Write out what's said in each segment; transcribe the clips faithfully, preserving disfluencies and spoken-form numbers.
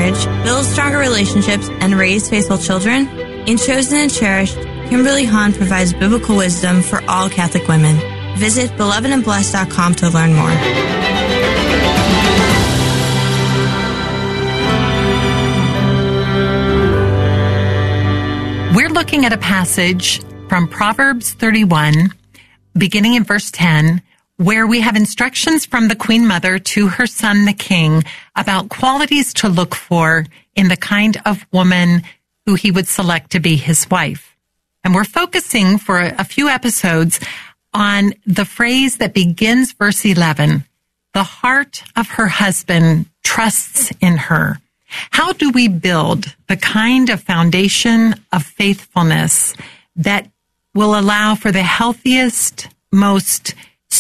marriage, build stronger relationships, and raise faithful children? In Chosen and Cherished, Kimberly Hahn provides biblical wisdom for all Catholic women. Visit beloved and blessed dot com to learn more. We're looking at a passage from Proverbs thirty-one, beginning in verse ten, where we have instructions from the Queen Mother to her son, the king, about qualities to look for in the kind of woman who he would select to be his wife. And we're focusing for a few episodes on the phrase that begins verse eleven, the heart of her husband trusts in her. How do we build the kind of foundation of faithfulness that will allow for the healthiest, most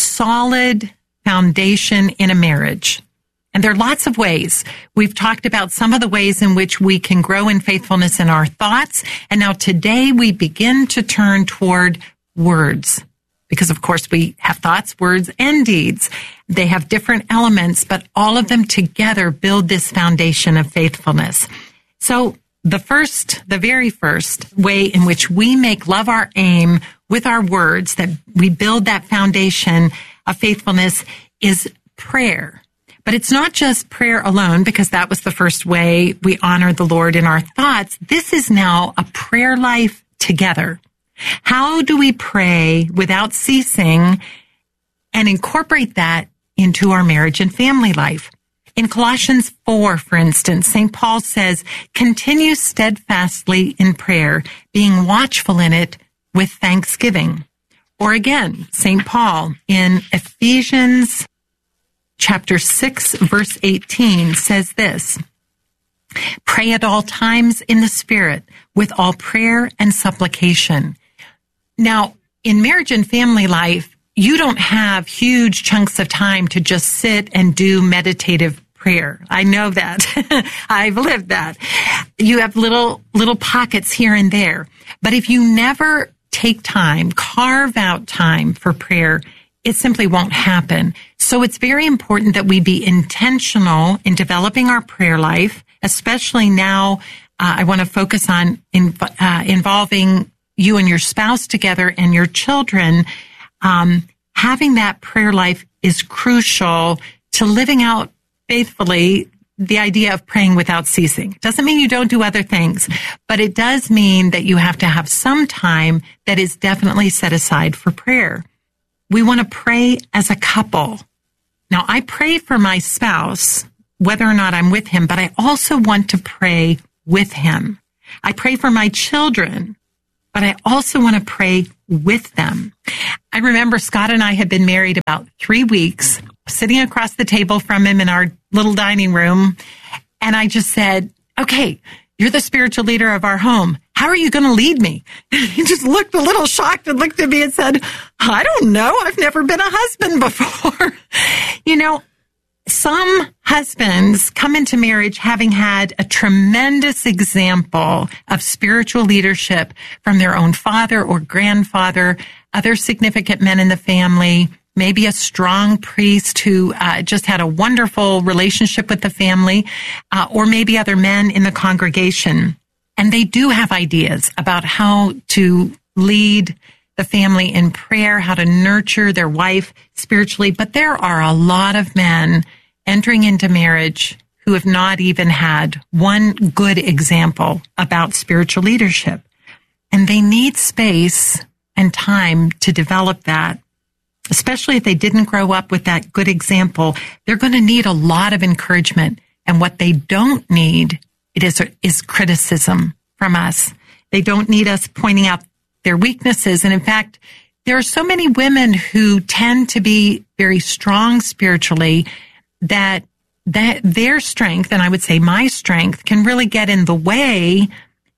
solid foundation in a marriage? And there are lots of ways. We've talked about some of the ways in which we can grow in faithfulness in our thoughts. And now today we begin to turn toward words. Because, of course, we have thoughts, words, and deeds. They have different elements, but all of them together build this foundation of faithfulness. So the first, the very first way in which we make love our aim with our words, that we build that foundation of faithfulness, is prayer. But it's not just prayer alone, because that was the first way we honor the Lord in our thoughts. This is now a prayer life together. How do we pray without ceasing and incorporate that into our marriage and family life? In Colossians four, for instance, Saint Paul says, continue steadfastly in prayer, being watchful in it with thanksgiving. Or again, Saint Paul in Ephesians chapter six, verse eighteen says this, pray at all times in the Spirit with all prayer and supplication. Now, in marriage and family life, you don't have huge chunks of time to just sit and do meditative prayer. I know that. I've lived that. You have little, little pockets here and there. But if you never take time, carve out time for prayer, it simply won't happen. So it's very important that we be intentional in developing our prayer life, especially now. Uh, I want to focus on in, uh, involving you and your spouse together and your children. Um, having that prayer life is crucial to living out faithfully the idea of praying without ceasing. Doesn't mean you don't do other things, but it does mean that you have to have some time that is definitely set aside for prayer. We want to pray as a couple. Now, I pray for my spouse, whether or not I'm with him, but I also want to pray with him. I pray for my children, but I also want to pray with them. I remember Scott and I had been married about three weeks, sitting across the table from him in our little dining room. And I just said, okay, you're the spiritual leader of our home. How are you going to lead me? He just looked a little shocked and looked at me and said, I don't know. I've never been a husband before. You know, some husbands come into marriage having had a tremendous example of spiritual leadership from their own father or grandfather, other significant men in the family, maybe a strong priest who uh, just had a wonderful relationship with the family, uh, or maybe other men in the congregation. And they do have ideas about how to lead the family in prayer, how to nurture their wife spiritually. But there are a lot of men entering into marriage who have not even had one good example about spiritual leadership. And they need space and time to develop that. Especially if they didn't grow up with that good example, they're going to need a lot of encouragement. And what they don't need it is, is criticism from us. They don't need us pointing out their weaknesses. And in fact, there are so many women who tend to be very strong spiritually that that their strength, and I would say my strength, can really get in the way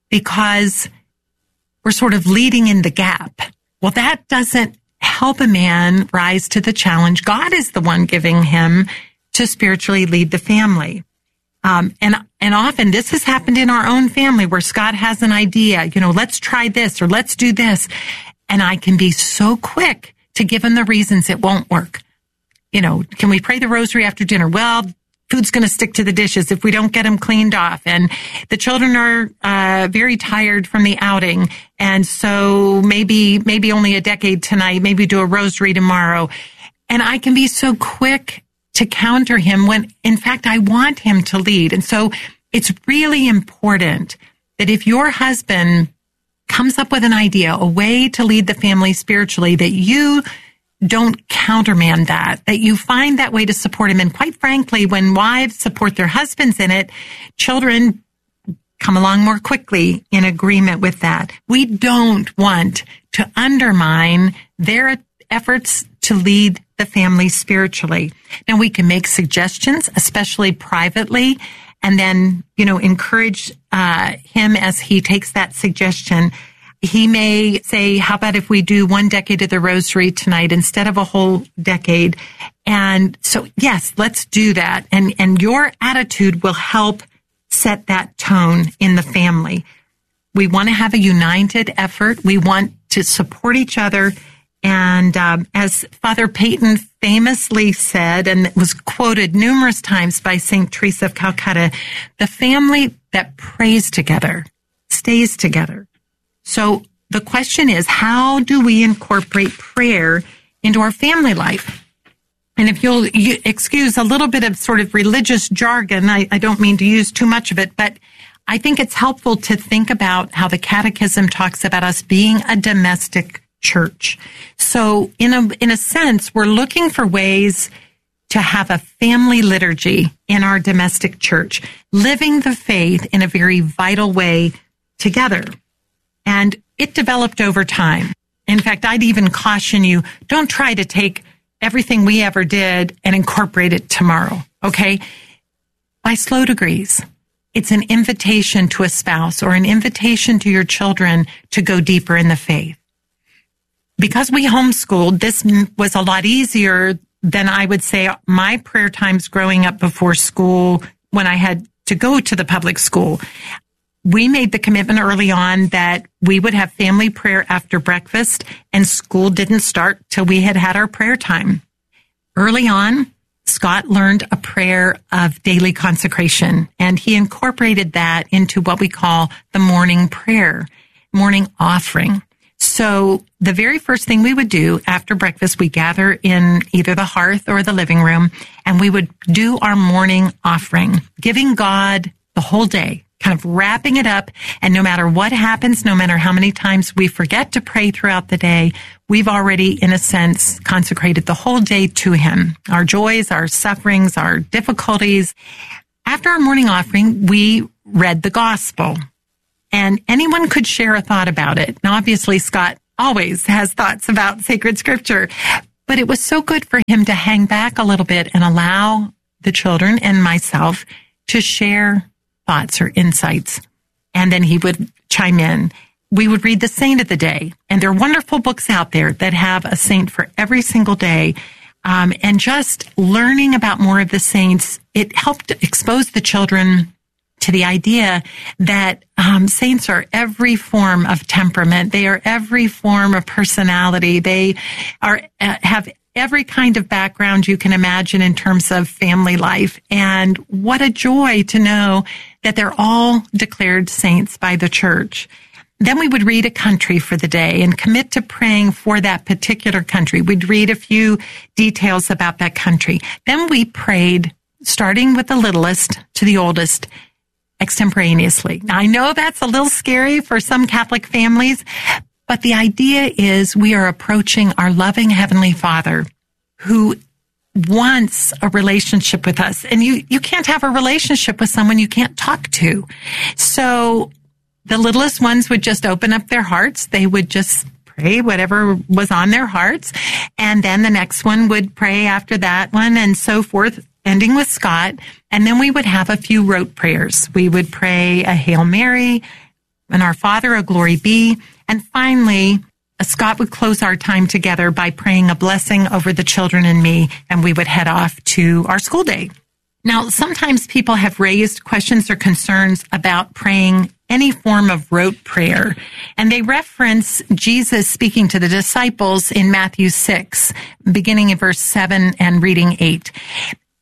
because we're sort of leading in the gap. Well, that doesn't help a man rise to the challenge. God is the one giving him to spiritually lead the family. Um, and, and often this has happened in our own family where Scott has an idea, you know, let's try this or let's do this. And I can be so quick to give him the reasons it won't work. You know, can we pray the rosary after dinner? Well, food's going to stick to the dishes if we don't get them cleaned off. And the children are uh, very tired from the outing. And so maybe, maybe only a decade tonight, maybe do a rosary tomorrow. And I can be so quick to counter him when, in fact, I want him to lead. And so it's really important that if your husband comes up with an idea, a way to lead the family spiritually, that you don't countermand that, that you find that way to support him. And quite frankly, when wives support their husbands in it, children come along more quickly in agreement with that. We don't want to undermine their efforts to lead the family spiritually. Now, we can make suggestions, especially privately, and then, you know, encourage uh, him as he takes that suggestion. He may say, how about if we do one decade of the rosary tonight instead of a whole decade? And so, yes, let's do that. And, and your attitude will help set that tone in the family. We want to have a united effort. We want to support each other. And um, as Father Peyton famously said, and it was quoted numerous times by Saint Teresa of Calcutta, the family that prays together stays together. So the question is, how do we incorporate prayer into our family life? And if you'll you excuse a little bit of sort of religious jargon, I, I don't mean to use too much of it, but I think it's helpful to think about how the Catechism talks about us being a domestic church. So in a, in a sense, we're looking for ways to have a family liturgy in our domestic church, living the faith in a very vital way together. And it developed over time. In fact, I'd even caution you, don't try to take everything we ever did and incorporate it tomorrow, okay? By slow degrees. It's an invitation to a spouse or an invitation to your children to go deeper in the faith. Because we homeschooled, this was a lot easier than I would say my prayer times growing up before school when I had to go to the public school. We made the commitment early on that we would have family prayer after breakfast, and school didn't start till we had had our prayer time. Early on, Scott learned a prayer of daily consecration, and he incorporated that into what we call the morning prayer, morning offering. So the very first thing we would do after breakfast, we gather in either the hearth or the living room, and we would do our morning offering, giving God the whole day, kind of wrapping it up. And no matter what happens, no matter how many times we forget to pray throughout the day, we've already, in a sense, consecrated the whole day to Him, our joys, our sufferings, our difficulties. After our morning offering, we read the gospel. And anyone could share a thought about it. Now, obviously, Scott always has thoughts about sacred scripture, but it was so good for him to hang back a little bit and allow the children and myself to share thoughts or insights. And then he would chime in. We would read the saint of the day. And there are wonderful books out there that have a saint for every single day. Um, and just learning about more of the saints, it helped expose the children to the idea that um, saints are every form of temperament. They are every form of personality. They are uh, have every kind of background you can imagine in terms of family life. And what a joy to know that they're all declared saints by the church. Then we would read a country for the day and commit to praying for that particular country. We'd read a few details about that country. Then we prayed, starting with the littlest to the oldest, extemporaneously. Now, I know that's a little scary for some Catholic families, but the idea is we are approaching our loving Heavenly Father who wants a relationship with us. And you, you can't have a relationship with someone you can't talk to. So the littlest ones would just open up their hearts. They would just pray whatever was on their hearts. And then the next one would pray after that one, and so forth, ending with Scott. And then we would have a few rote prayers. We would pray a Hail Mary, and Our Father, a Glory Be. And finally, Scott would close our time together by praying a blessing over the children and me, and we would head off to our school day. Now, sometimes people have raised questions or concerns about praying any form of rote prayer, and they reference Jesus speaking to the disciples in Matthew six, beginning in verse seven and reading eight. And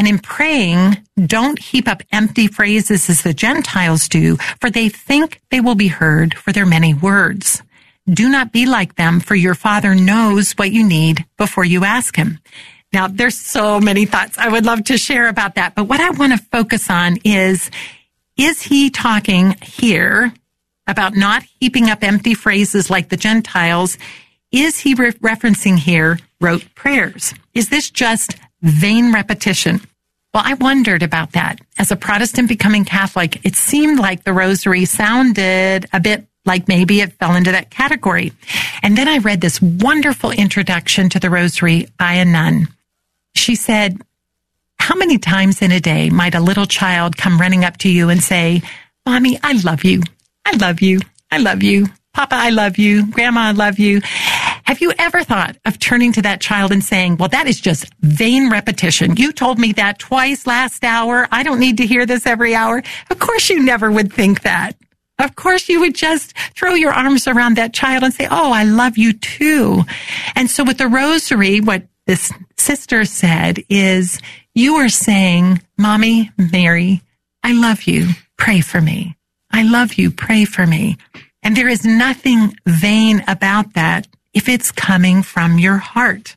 And in praying, don't heap up empty phrases as the Gentiles do, for they think they will be heard for their many words. Do not be like them, for your Father knows what you need before you ask him. Now, there's so many thoughts I would love to share about that, but what I want to focus on is, is he talking here about not heaping up empty phrases like the Gentiles? Is he re- referencing here rote prayers? Is this just vain repetition? Well, I wondered about that. As a Protestant becoming Catholic, it seemed like the rosary sounded a bit like maybe it fell into that category. And then I read this wonderful introduction to the rosary by a nun. She said, how many times in a day might a little child come running up to you and say, Mommy, I love you. I love you. I love you. Papa, I love you. Grandma, I love you. Have you ever thought of turning to that child and saying, well, that is just vain repetition. You told me that twice last hour. I don't need to hear this every hour. Of course you never would think that. Of course you would just throw your arms around that child and say, oh, I love you too. And so with the rosary, what this sister said is, you are saying, Mommy, Mary, I love you. Pray for me. I love you. Pray for me. And there is nothing vain about that if it's coming from your heart.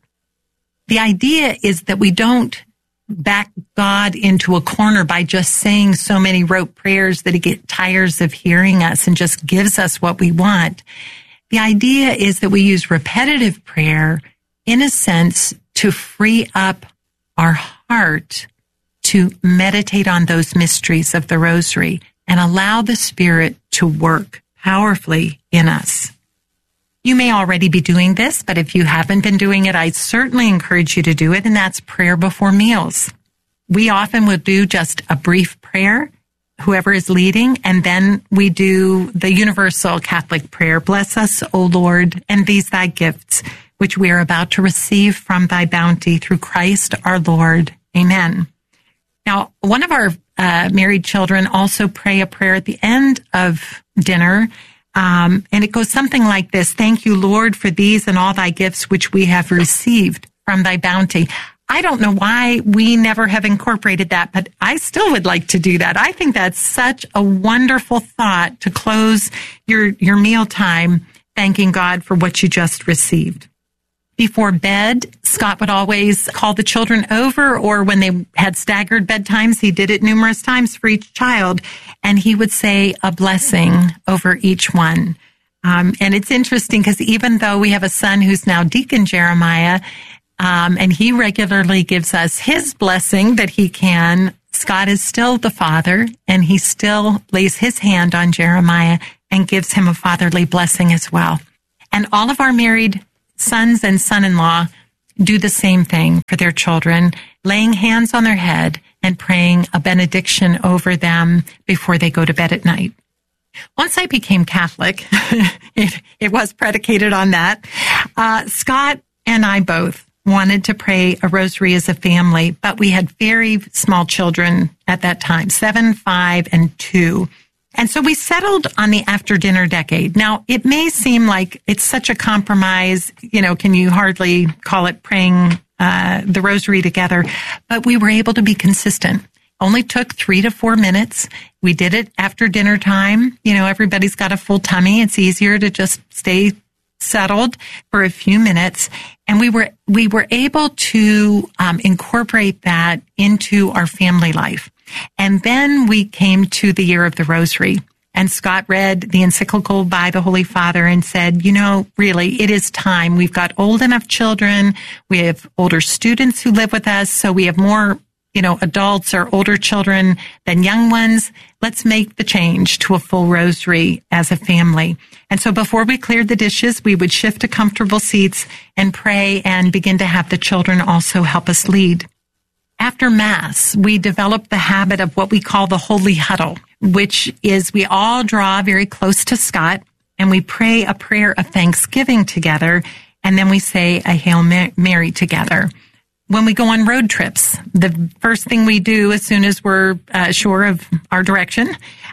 The idea is that we don't back God into a corner by just saying so many rote prayers that he gets tires of hearing us and just gives us what we want. The idea is that we use repetitive prayer in a sense to free up our heart to meditate on those mysteries of the rosary and allow the Spirit to work powerfully in us. You may already be doing this, but if you haven't been doing it, I certainly encourage you to do it, and that's prayer before meals. We often will do just a brief prayer, whoever is leading, and then we do the universal Catholic prayer, bless us, O Lord, and these thy gifts, which we are about to receive from thy bounty through Christ our Lord. Amen. Now, one of our uh, married children also pray a prayer at the end of dinner, Um, and it goes something like this. Thank you, Lord, for these and all thy gifts which we have received from thy bounty. I don't know why we never have incorporated that, but I still would like to do that. I think that's such a wonderful thought to close your, your meal time, thanking God for what you just received. Before bed, Scott would always call the children over, or when they had staggered bedtimes, he did it numerous times for each child, and he would say a blessing over each one. Um, and it's interesting because even though we have a son who's now Deacon Jeremiah, um, and he regularly gives us his blessing that he can, Scott is still the father, and he still lays his hand on Jeremiah and gives him a fatherly blessing as well. And all of our married sons and son-in-law do the same thing for their children, laying hands on their head and praying a benediction over them before they go to bed at night. Once I became Catholic, it, it was predicated on that. Uh, Scott and I both wanted to pray a rosary as a family, but we had very small children at that time, seven, five, and two. And so we settled on the after dinner decade. Now, it may seem like it's such a compromise, you know, can you hardly call it praying uh, the rosary together, but we were able to be consistent. Only took three to four minutes. We did it after dinner time. You know, everybody's got a full tummy. It's easier to just stay settled for a few minutes. And we were, we were able to um, incorporate that into our family life. And then we came to the year of the rosary, and Scott read the encyclical by the Holy Father and said, you know, really, it is time. We've got old enough children. We have older students who live with us. So we have more, you know, adults or older children than young ones. Let's make the change to a full rosary as a family. And so before we cleared the dishes, we would shift to comfortable seats and pray and begin to have the children also help us lead. After Mass, we developed the habit of what we call the Holy Huddle, which is we all draw very close to Scott and we pray a prayer of thanksgiving together, and then we say a Hail Mary together. When we go on road trips, the first thing we do as soon as we're uh, sure of our direction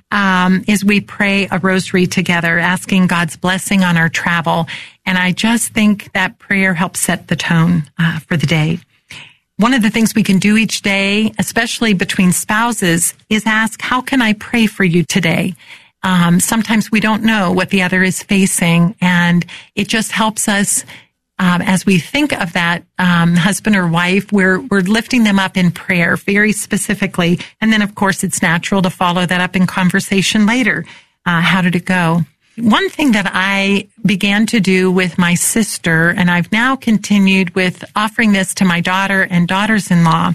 um, is we pray a rosary together, asking God's blessing on our travel. And I just think that prayer helps set the tone uh, for the day. One of the things we can do each day, especially between spouses, is ask, how can I pray for you today? Um, sometimes we don't know what the other is facing, and it just helps us um, as we think of that um, husband or wife, we're we're lifting them up in prayer very specifically. And then, of course, it's natural to follow that up in conversation later. Uh, how did it go? One thing that I began to do with my sister, and I've now continued with offering this to my daughter and daughters-in-law,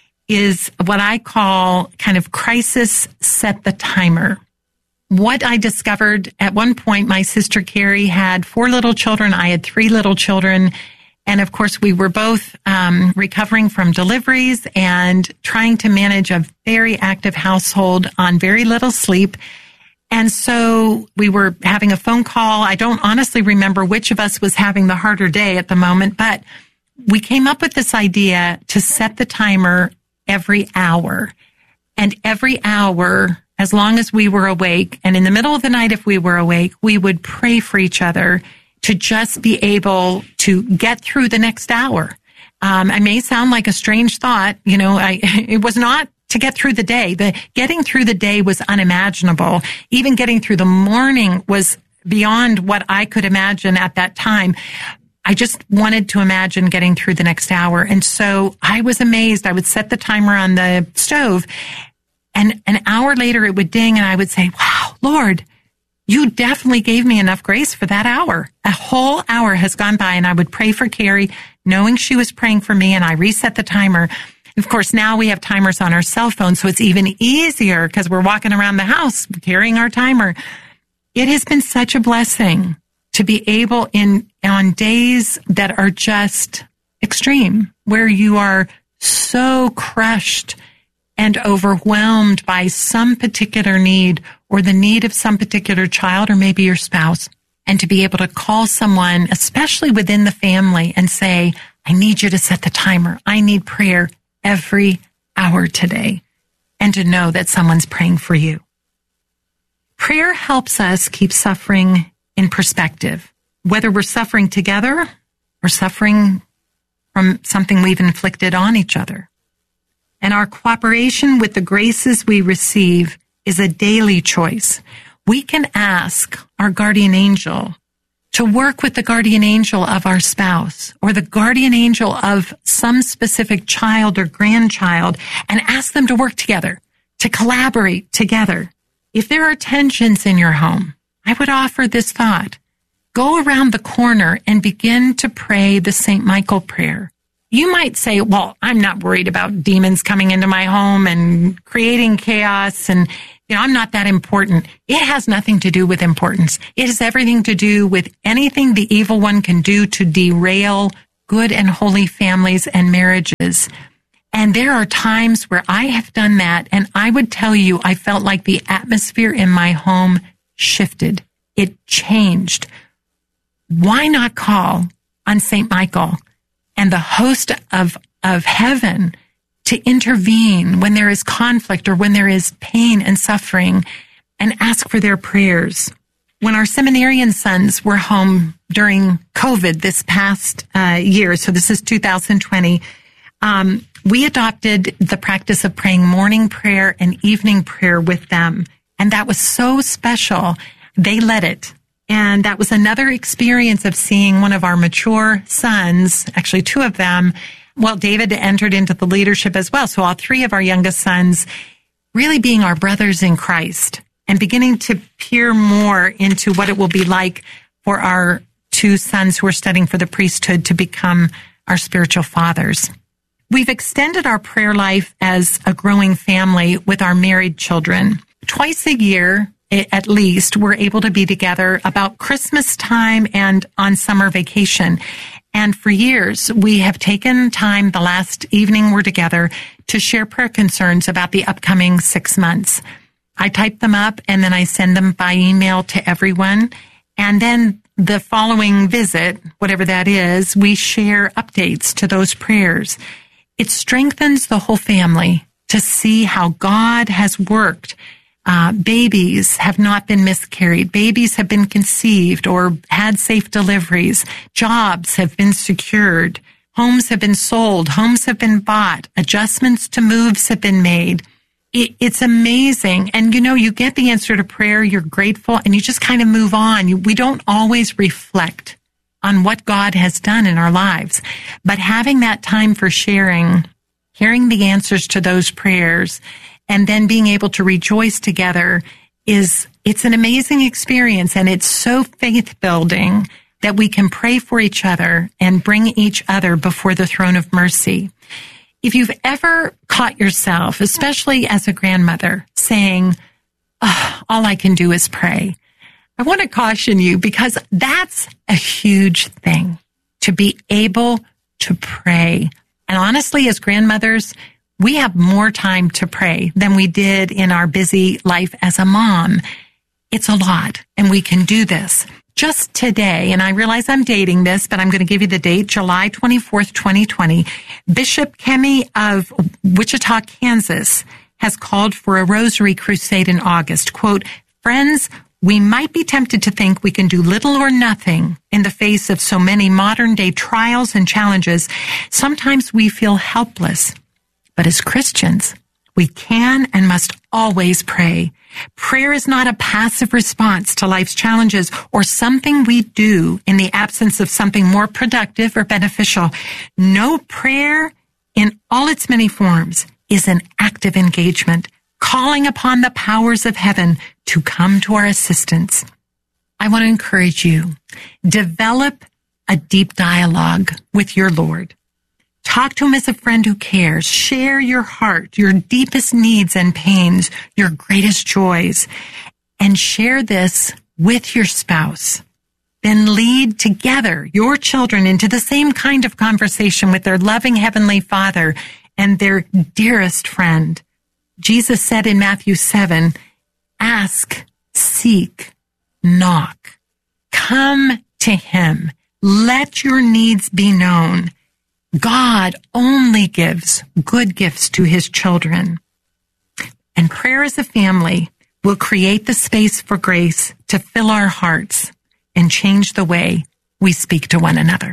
is what I call kind of crisis set the timer. What I discovered at one point, my sister Carrie had four little children. I had three little children. And of course, we were both um, recovering from deliveries and trying to manage a very active household on very little sleep. And so we were having a phone call. I don't honestly remember which of us was having the harder day at the moment, but we came up with this idea to set the timer every hour. And every hour, as long as we were awake, and in the middle of the night if we were awake, we would pray for each other to just be able to get through the next hour. Um, it may sound like a strange thought. You know, I, it was not to get through the day. The getting through the day was unimaginable. Even getting through the morning was beyond what I could imagine at that time. I just wanted to imagine getting through the next hour. And so I was amazed. I would set the timer on the stove, and an hour later it would ding, and I would say, wow, Lord, you definitely gave me enough grace for that hour. A whole hour has gone by, and I would pray for Carrie, knowing she was praying for me, and I reset the timer. Of course, now we have timers on our cell phone, so it's even easier because we're walking around the house carrying our timer. It has been such a blessing to be able in on days that are just extreme, where you are so crushed and overwhelmed by some particular need or the need of some particular child or maybe your spouse, and to be able to call someone, especially within the family, and say, I need you to set the timer. I need prayer every hour today, and to know that someone's praying for you. Prayer helps us keep suffering in perspective, whether we're suffering together or suffering from something we've inflicted on each other. And our cooperation with the graces we receive is a daily choice. We can ask our guardian angel to work with the guardian angel of our spouse or the guardian angel of some specific child or grandchild, and ask them to work together, to collaborate together. If there are tensions in your home, I would offer this thought. Go around the corner and begin to pray the Saint Michael prayer. You might say, well, I'm not worried about demons coming into my home and creating chaos, and you know, I'm not that important. It has nothing to do with importance. It has everything to do with anything the evil one can do to derail good and holy families and marriages. And there are times where I have done that, and I would tell you, I felt like the atmosphere in my home shifted. It changed. Why not call on Saint Michael and the host of, of heaven to intervene when there is conflict or when there is pain and suffering, and ask for their prayers? When our seminarian sons were home during COVID this past uh, year, so this is two thousand twenty, um, we adopted the practice of praying morning prayer and evening prayer with them. And that was so special. They led it. And that was another experience of seeing one of our mature sons, actually two of them. Well, David entered into the leadership as well. So all three of our youngest sons really being our brothers in Christ, and beginning to peer more into what it will be like for our two sons who are studying for the priesthood to become our spiritual fathers. We've extended our prayer life as a growing family with our married children. Twice a year, at least, we're able to be together about Christmas time and on summer vacation. And for years, we have taken time the last evening we're together to share prayer concerns about the upcoming six months. I type them up and then I send them by email to everyone. And then the following visit, whatever that is, we share updates to those prayers. It strengthens the whole family to see how God has worked. Uh, babies have not been miscarried. Babies have been conceived or had safe deliveries. Jobs have been secured. Homes have been sold. Homes have been bought. Adjustments to moves have been made. It, it's amazing. And, you know, you get the answer to prayer, you're grateful, and you just kind of move on. You, we don't always reflect on what God has done in our lives. But having that time for sharing, hearing the answers to those prayers, and then being able to rejoice together is, it's an amazing experience. And it's so faith building that we can pray for each other and bring each other before the throne of mercy. If you've ever caught yourself, especially as a grandmother, saying, oh, all I can do is pray, I want to caution you, because that's a huge thing, to be able to pray. And honestly, as grandmothers, we have more time to pray than we did in our busy life as a mom. It's a lot, and we can do this. Just today, and I realize I'm dating this, but I'm going to give you the date, July twenty-fourth, twenty twenty, Bishop Kemi of Wichita, Kansas, has called for a rosary crusade in August. Quote, friends, we might be tempted to think we can do little or nothing in the face of so many modern day trials and challenges. Sometimes we feel helpless, but as Christians, we can and must always pray. Prayer is not a passive response to life's challenges or something we do in the absence of something more productive or beneficial. No, prayer in all its many forms is an active engagement, calling upon the powers of heaven to come to our assistance. I want to encourage you, develop a deep dialogue with your Lord. Talk to him as a friend who cares. Share your heart, your deepest needs and pains, your greatest joys, and share this with your spouse. Then lead together your children into the same kind of conversation with their loving Heavenly Father and their dearest friend. Jesus said in Matthew seven, ask, seek, knock. Come to him. Let your needs be known. God only gives good gifts to his children. And prayer as a family will create the space for grace to fill our hearts and change the way we speak to one another.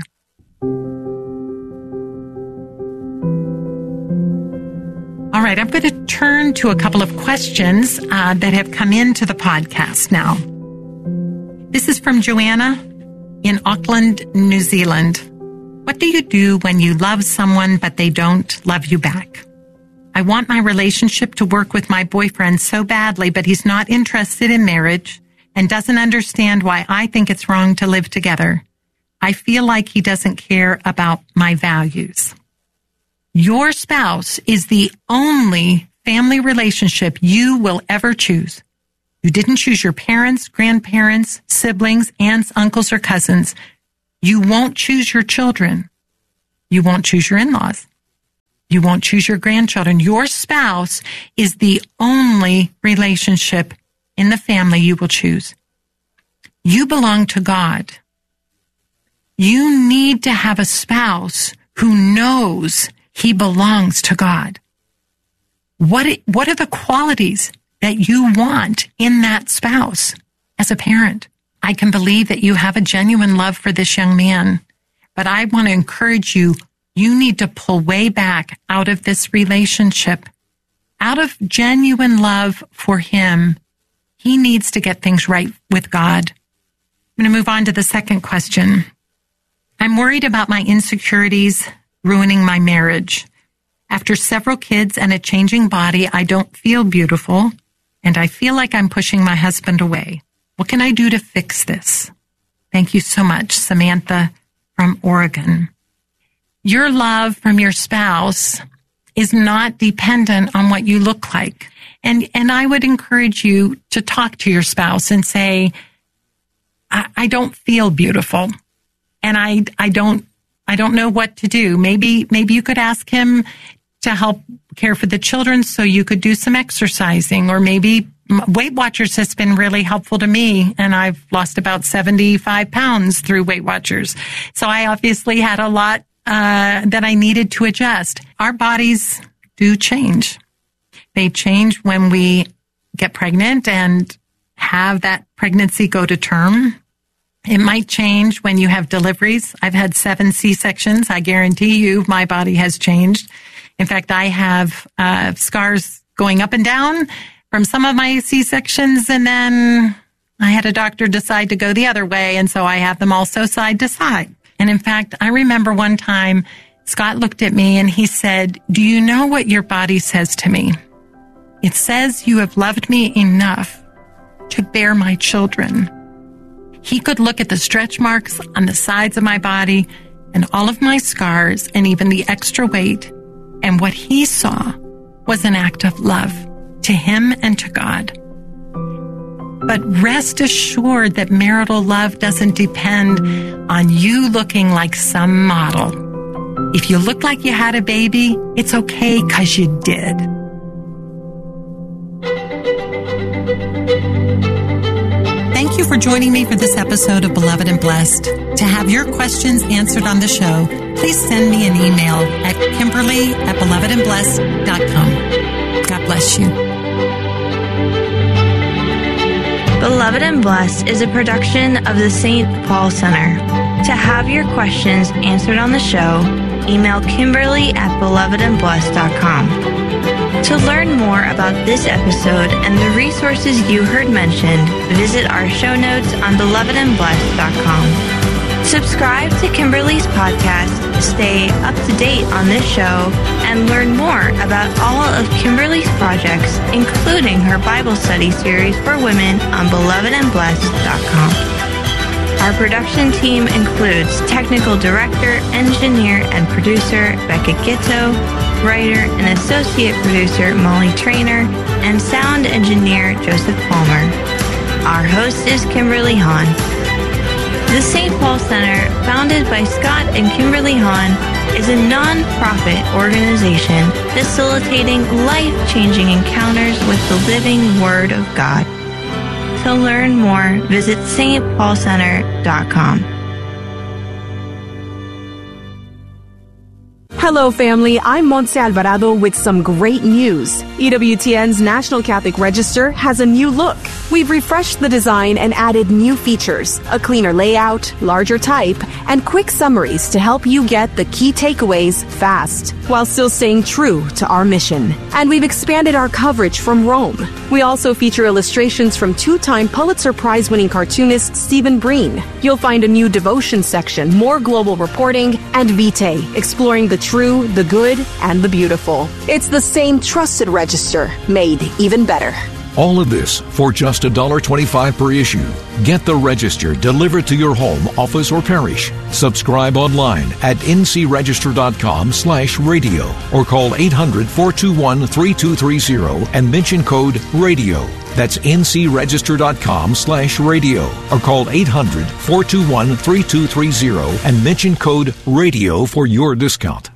All right, I'm going to turn to a couple of questions uh, that have come into the podcast now. This is from Joanna in Auckland, New Zealand. What do you do when you love someone but they don't love you back? I want my relationship to work with my boyfriend so badly, but he's not interested in marriage and doesn't understand why I think it's wrong to live together. I feel like he doesn't care about my values. Your spouse is the only family relationship you will ever choose. You didn't choose your parents, grandparents, siblings, aunts, uncles, or cousins. You won't choose your children. You won't choose your in-laws. You won't choose your grandchildren. Your spouse is the only relationship in the family you will choose. You belong to God. You need to have a spouse who knows he belongs to God. What, what are the qualities that you want in that spouse as a parent? I can believe that you have a genuine love for this young man, but I want to encourage you, you need to pull way back out of this relationship. Out of genuine love for him, he needs to get things right with God. I'm going to move on to the second question. I'm worried about my insecurities ruining my marriage. After several kids and a changing body, I don't feel beautiful, and I feel like I'm pushing my husband away. What can I do to fix this? Thank you so much, Samantha from Oregon. Your love from your spouse is not dependent on what you look like. And and I would encourage you to talk to your spouse and say, I, I don't feel beautiful. And I I don't I don't know what to do. Maybe maybe you could ask him to help care for the children so you could do some exercising, or maybe Weight Watchers has been really helpful to me, and I've lost about seventy-five pounds through Weight Watchers. So I obviously had a lot uh, that I needed to adjust. Our bodies do change. They change when we get pregnant and have that pregnancy go to term. It might change when you have deliveries. I've had seven C-sections. I guarantee you my body has changed. In fact, I have uh, scars going up and down from some of my C-sections, and then I had a doctor decide to go the other way, and so I have them also side to side. And in fact, I remember one time Scott looked at me and he said, "Do you know what your body says to me? It says you have loved me enough to bear my children." He could look at the stretch marks on the sides of my body and all of my scars and even the extra weight, and what he saw was an act of love to him and to God. But rest assured that marital love doesn't depend on you looking like some model. If you look like you had a baby, it's okay because you did. Thank you for joining me for this episode of Beloved and Blessed. To have your questions answered on the show, please send me an email at Kimberly at beloved and blessed dot com. God bless you. Beloved and Blessed is a production of the Saint Paul Center. To have your questions answered on the show, email Kimberly at beloved and blessed dot com. To learn more about this episode and the resources you heard mentioned, visit our show notes on beloved and blessed dot com. Subscribe to Kimberly's podcast to stay up to date on this show and learn more about all of Kimberly's projects, including her Bible study series for women on beloved and blessed dot com. Our production team includes technical director, engineer, and producer Becca Gitto, writer and associate producer Molly Trainer, and sound engineer Joseph Palmer. Our host is Kimberly Hahn. The Saint Paul Center, founded by Scott and Kimberly Hahn, is a non-profit organization facilitating life-changing encounters with the living Word of God. To learn more, visit S T Paul Center dot com. Hello, family. I'm Montse Alvarado with some great news. E W T N's National Catholic Register has a new look. We've refreshed the design and added new features, a cleaner layout, larger type, and quick summaries to help you get the key takeaways fast, while still staying true to our mission. And we've expanded our coverage from Rome. We also feature illustrations from two-time Pulitzer Prize-winning cartoonist Stephen Breen. You'll find a new devotion section, more global reporting, and Vitae, exploring the true, the good, and the beautiful. It's the same trusted register, made even better. All of this for just one dollar twenty-five per issue. Get the Register delivered to your home, office, or parish. Subscribe online at ncregister.com slash radio or call eight hundred, four two one, three two three zero and mention code RADIO. That's ncregister.com slash radio or call eight hundred, four two one, three two three zero and mention code RADIO for your discount.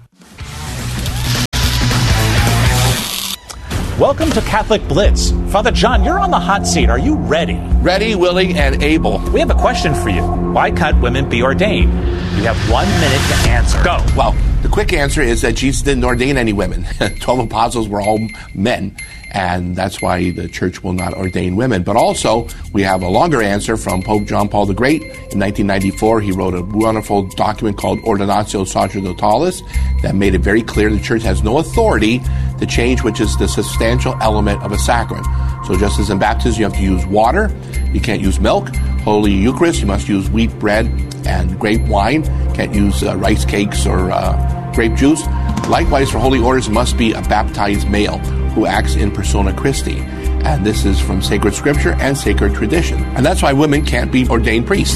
Welcome to Catholic Blitz. Father John, you're on the hot seat. Are you ready? Ready, willing, and able. We have a question for you. Why can't women be ordained? You have one minute to answer. Go. Well, the quick answer is that Jesus didn't ordain any women. Twelve apostles were all men, and that's why the church will not ordain women. But also, we have a longer answer from Pope John Paul the Great. In nineteen ninety-four, he wrote a wonderful document called Ordinatio Sacerdotalis that made it very clear the church has no authority to change which is the substantial element of a sacrament. So just as in baptism, you have to use water, you can't use milk. Holy Eucharist, you must use wheat bread and grape wine. Can't use uh, rice cakes or uh, grape juice. Likewise, for holy orders, it must be a baptized male who acts in persona Christi. And this is from sacred scripture and sacred tradition. And that's why women can't be ordained priests.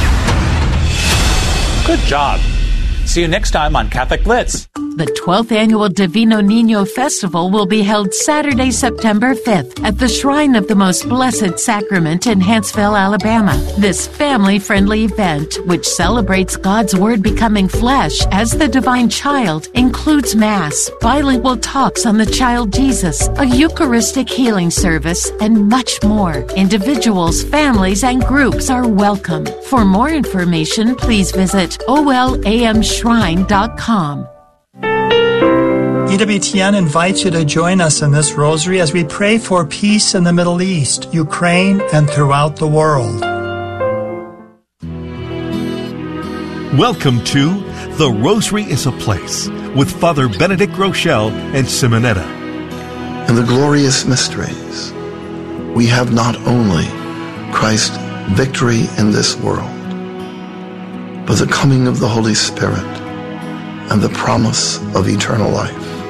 Good job. See you next time on Catholic Blitz. The twelfth Annual Divino Niño Festival will be held Saturday, September fifth at the Shrine of the Most Blessed Sacrament in Huntsville, Alabama. This family-friendly event, which celebrates God's Word becoming flesh as the divine child, includes Mass, bilingual talks on the child Jesus, a Eucharistic healing service, and much more. Individuals, families, and groups are welcome. For more information, please visit O L A M shrine dot com. E W T N invites you to join us in this rosary as we pray for peace in the Middle East, Ukraine, and throughout the world. Welcome to The Rosary is a Place with Father Benedict Groeschel and Simonetta. In the glorious mysteries, we have not only Christ's victory in this world, but the coming of the Holy Spirit and the promise of eternal life.